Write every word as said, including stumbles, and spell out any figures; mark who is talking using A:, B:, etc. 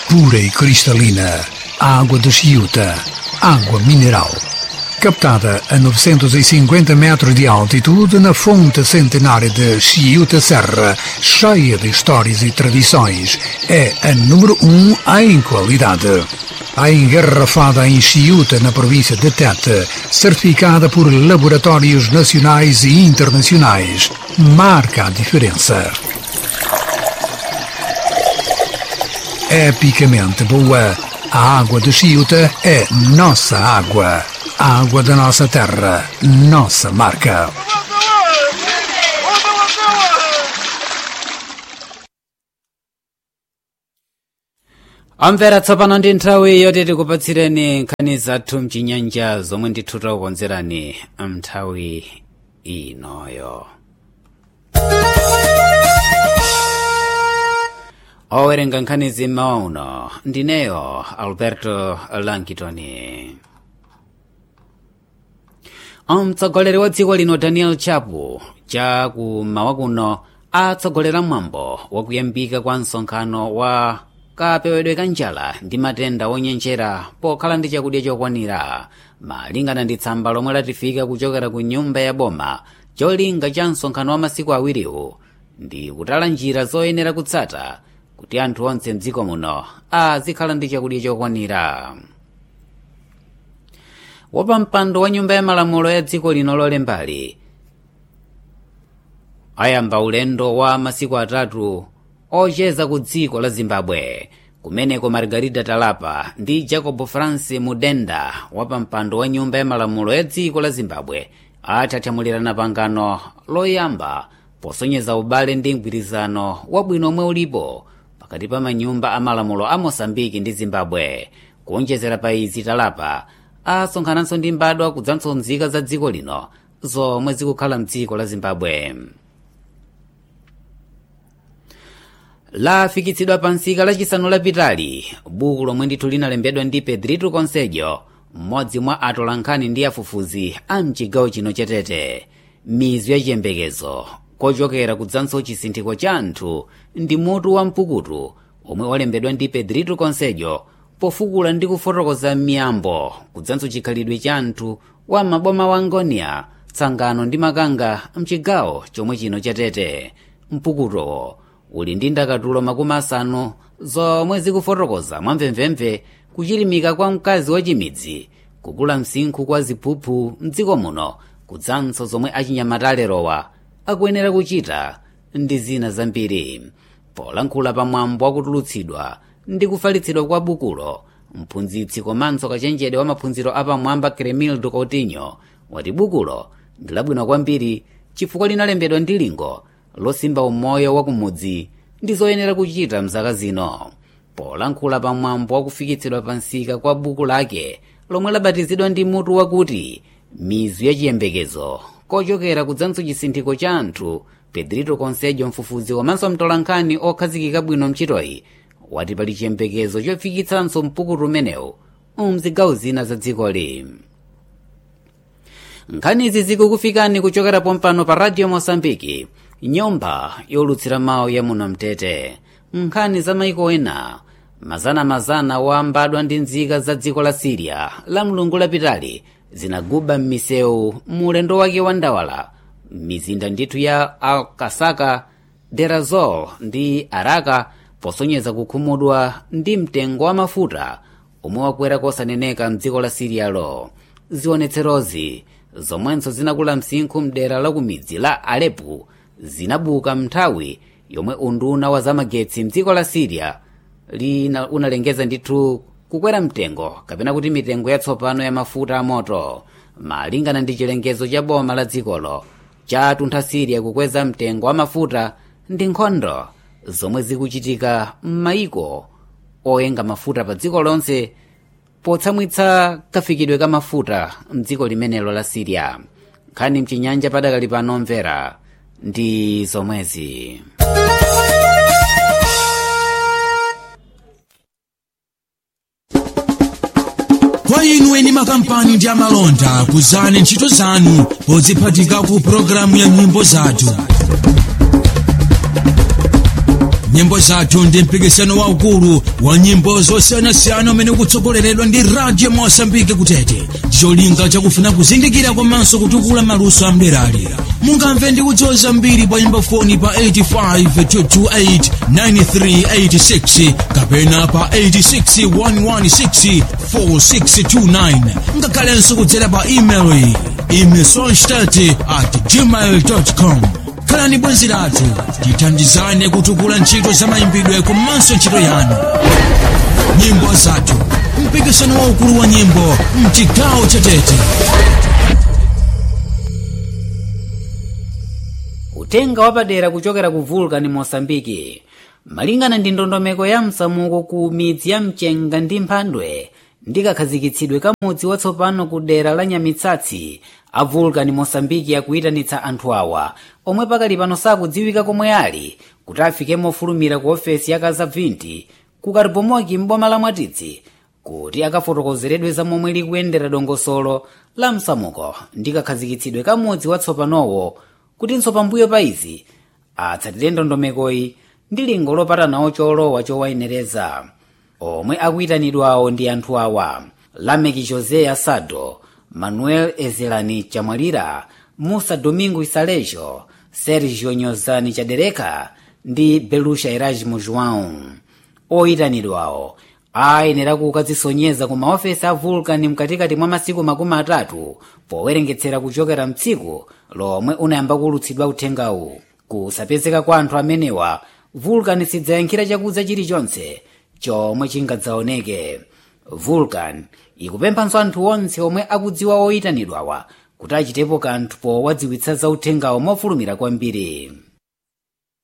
A: pura e cristalina, água de Chiuta, água mineral. Captada a novecentos e cinquenta metros de altitude na fonte centenária de Chiuta Serra, cheia de histórias e tradições, é a número um em qualidade. A engarrafada em Chiuta, na província de Tete, certificada por laboratórios nacionais e internacionais, marca a diferença. Epicamente boa, a água de Chiuta é nossa água. A água da nossa terra, nossa marca.
B: Amvera tsopano ndi nthawi yoti tikupatsireni nkhani zathu mchinyanja zomwe ndithu takukonzerani mnthawi inoyo. Owerenga nkhani zima uno ndineyo Alberto Lankitoni. Mtsogoleri wa dziko lino Daniel Chapo chakummawa kuno atsogolera mwambo wakuyambika kwa msonkhano wa kapewedwe ka njala ndi matenda onyenjera pokhala ndi chakudya chokwanira, malingana ndi tsamba lomwe latifika kuchokera ku nyumba ya boma. Cholinga cha msonkhano wa masiku awiriwu ndi kutala njira zoyenera kutsata kuti anthu onse mdziko muno azikhala ndi chakudya chokwanira. Wapampando wa nyumba ya malamulo ya dziko lino lolembali ayamba ulendo wa masiku atatu ocheza ku dziko la Zimbabwe, kumeneko Margarida Talapa ndi Jacob France Mudenda wapampando wa nyumba ya malamulo ya dziko la Zimbabwe athathamulirana pangano loyamba posonyeza ubale ndi mgwirizano wabwino omwe ulipo pakati pa manyumba a malamulo a Mosambiki ndi Zimbabwe. Kuonjezera pa izi, Talapa asonkhananso ndi mbadwa kudzanso nzika za dziko lino zomwe zikukhala mdziko la Zimbabwe. Lafikitsidwa pa nsika lachisanu lapitali buku lomwe ndithu linalembedwa ndi Pedrito Conselho, mmodzi mwa atolankhani ndi afufuzi a mchigawo chino cha Tete. Mizu ya chiyembekezo kochokera kudzanso chisinthiko cha anthu ndi mutu wa mpukutu omwe walembedwa ndi Pedrito Conselho pofukula ndi kufotokoza miyambo kudzanso chikhalidwe cha anthu wa maboma wa Ngonia, Tsangano ndi Makanga mchigawo chomwe chino cha Tete. Mpukuto uli ndi ndakatulo makumi asanu zomwe zikufotokoza mwamvemvemve kuchilimika kwa mkazi wa chimidzi, kukula msinkhu kwa ziphuphu mdziko muno, kudzanso zomwe achinyamataalerowa akuyenera kuchita ndi zina zambiri. Polankhula pamwambo wakutulutsidwa ndi kufalitsidwa kwa bukulo, mphunzitsi komanso kachenjede wa maphunziro apamwamba Cremildo Coutinho wati bukulo ndi labwino kwambiri chifukwa linalembedwa ndi lingo losimba umoyo wa kumudzi ndi zoyenera kuchita mzaka zino. Polankhula pamwambo wakufikitsidwa pa nsika kwa buku lake lomwe labatizidwa ndi mutu wakuti mizu ya chiyembekezo kochokera kudzanso chisinthiko cha anthu, Pedrito Conselho, mfufuzi komanso mtolankhani okhazikika bwino mchitoyi, wati pali chiyembekezo chofikitsanso mpukutu umenewu mzigawo zina za dzikoli. Nkhani izi zikukufikani kuchokera pompano pa Radio Mosambiki, nyumba yolutsira mawu ya muno mtete. Nkhani za maiko ena, mazana-mazana wa mbadwa ndi nzika za dziko la Syria la mlungu lapitali zinaguba m'misewu mulendo wake wa ndawala mizinda ndithu ya Al-Kasaka, Derazol ndi Araka, posonyeza kukhumudwa ndi mtengo wa mafuta omwe wakwera kosaneneka mdziko la Siriyalo. Zionetserozi zomwenso zinakula msinkhu mdera la kumidzi la Aleppo zinabuka mnthawi yomwe unduna wa zamagetsi mdziko la Syria lina unalengeza ndithu kukwera mtengo kapena kuti mitengo yatsopano ya mafuta a moto. Malingana ndi chilengezo cha boma la dzikolo, chatuntha Syria kukweza mtengo wa mafuta ndi nkhondo zomwe zikuchitika m'mayiko oyenga mafuta pa dziko lonse potsamwitsa kafikidwe ka mafuta mdziko limenelo la Syria. Nkhani mchinyanja padakali pano mvera ndi zomwezi.
C: Kwa inu eni makampani ndi amalonda, kuzani ntchito zanu podziphatika ku programu ya nyimbo zathu. nyimbo zathu ndi mpikisano waukulu wa nyimbo zosiyanasiyana umene ukutsogoleredwa ndi Radio Mosambike kutete. Cholinga chakufuna kuzindikira komanso kutukula maluso amderali. Mungamve ndi kudziwa zambiri pa nyimbo foni pa eight five two two eight nine three eight six kapena pa eight six one one six four six two nine. Ngakhalenso kudzera pa email imesonstat at gmail dot com. Khalani bwenzi lathu tithandizane kutukula ntchito za mayimbidwe komanso ntchito yanu. Nyimbo zathu, mpikisano waukulu wa nyimbo mchigawo cha Tete.
B: Utenga wapadera kuchokera ku Vulcan Mosambiki. Malingana ndi ndondomeko ya msamuko ku midzi ya Mchenga ndi Mphandwe ndi kakhazikitsidwe kamudzi watsopano ku dera la Nyamitsatsi, a Vulcan Mosambiki akuyitanitsa anthu awa omwe pakali pano sakudziwika komwe ali kuti afike mofulumira ku ofesi ya Kazabvinti ku Karibomoki m'boma la Mwatitsi kuti akafotokozeredwe za momwe likuyendera dongosolo la msamuko ndi kakhazikitsidwe kamudzi watsopanowo kutinso pambuyo pa izi atsatire ndondomekoyi ndi lingo lopatanawo cholowa chowayenereza. Omwe akuyitanidwawo ndi anthu awa: Lameck José Assado, Manuel Ezelani Chamwalira, Musa Domingo Isalejo, Sergio Nyozani Chadereka ndi Belusha Erasmo João. Oyitanidwawo ayenera kukadzisonyeza ku maofesi a Vulcan mkatikati mwa masiku makumi atatu powerengetsera kuchokera mtsiku lomwe unayamba kulutsidwa uthengawu. Kusapezeka kwa anthu amenewa, Vulcan sidzayankhira chakudza chilichonse chomwe chingadzaoneke. Vulcan ikupemphanso anthu onse omwe akudziwa oyitanidwawa kuti achitepo kanthu powadziwitsa za uthengawo mofulumira kwambiri.